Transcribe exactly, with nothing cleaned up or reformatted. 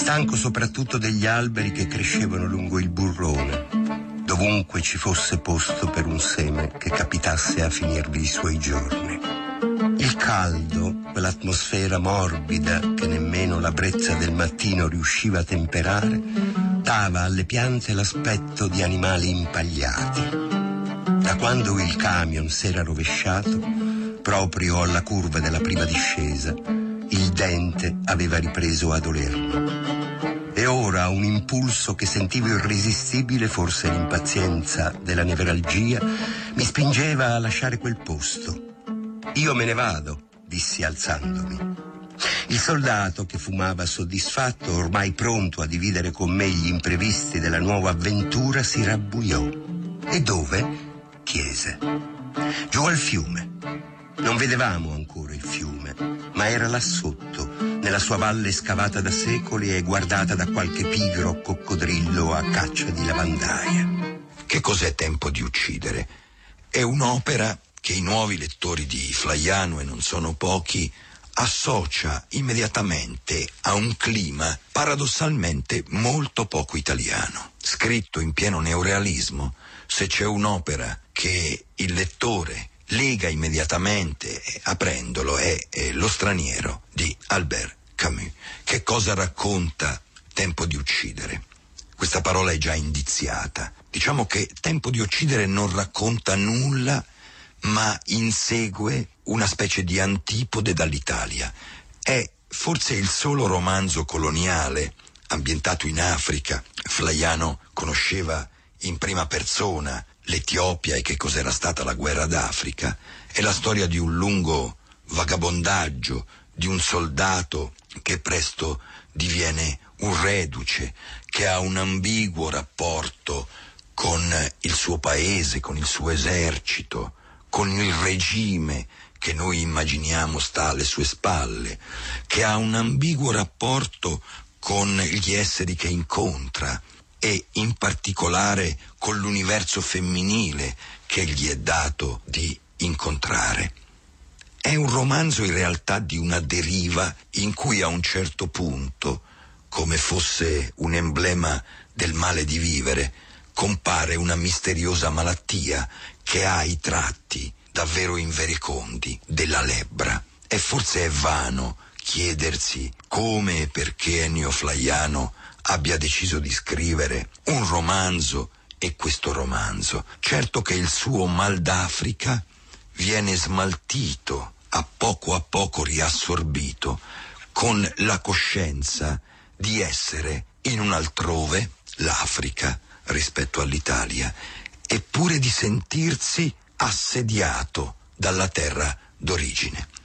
stanco soprattutto degli alberi che crescevano lungo il burrone, dovunque ci fosse posto per un seme che capitasse a finirvi i suoi giorni. Il caldo, quell'atmosfera morbida che nemmeno la brezza del mattino riusciva a temperare, dava alle piante l'aspetto di animali impagliati. Da quando il camion s'era rovesciato, proprio alla curva della prima discesa, il dente aveva ripreso a dolermi. E ora un impulso che sentivo irresistibile, forse l'impazienza della nevralgia, mi spingeva a lasciare quel posto. «Io me ne vado», dissi alzandomi. Il soldato, che fumava soddisfatto, ormai pronto a dividere con me gli imprevisti della nuova avventura, si rabbuiò. «E dove?» chiese. «Giù al fiume». Non vedevamo ancora il fiume, ma era là sotto, nella sua valle scavata da secoli e guardata da qualche pigro coccodrillo a caccia di lavandaie. Che cos'è Tempo di uccidere? È un'opera che i nuovi lettori di Flaiano, e non sono pochi, associa immediatamente a un clima paradossalmente molto poco italiano. Scritto in pieno neorealismo, se c'è un'opera che il lettore lega immediatamente, aprendolo, è, è Lo straniero di Albert Camus. Che cosa racconta Tempo di uccidere? Questa parola è già indiziata. Diciamo che Tempo di uccidere non racconta nulla, ma insegue una specie di antipode dall'Italia. È forse il solo romanzo coloniale ambientato in Africa. Flaiano conosceva in prima persona l'Etiopia e che cos'era stata la guerra d'Africa. È la storia di un lungo vagabondaggio, di un soldato che presto diviene un reduce, che ha un ambiguo rapporto con il suo paese, con il suo esercito, con il regime che noi immaginiamo sta alle sue spalle, che ha un ambiguo rapporto con gli esseri che incontra e in particolare con l'universo femminile che gli è dato di incontrare. È un romanzo in realtà di una deriva in cui a un certo punto, come fosse un emblema del male di vivere, compare una misteriosa malattia che ha i tratti davvero inverecondi della lebbra. E forse è vano chiedersi come e perché Ennio Flaiano abbia deciso di scrivere un romanzo e questo romanzo. Certo che il suo mal d'Africa viene smaltito, a poco a poco riassorbito, con la coscienza di essere in un altrove, l'Africa, rispetto all'Italia, eppure di sentirsi assediato dalla terra d'origine.